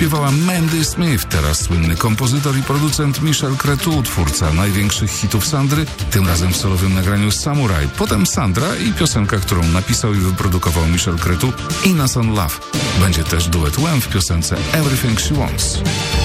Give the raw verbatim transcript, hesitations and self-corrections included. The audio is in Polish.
śpiewała Mandy Smith, teraz słynny kompozytor i producent Michel Cretu, twórca największych hitów Sandry, tym razem w solowym nagraniu Samurai. Potem Sandra i piosenka, którą napisał i wyprodukował Michel Cretu, Innocent Love. Będzie też duet Wham w piosence Everything She Wants.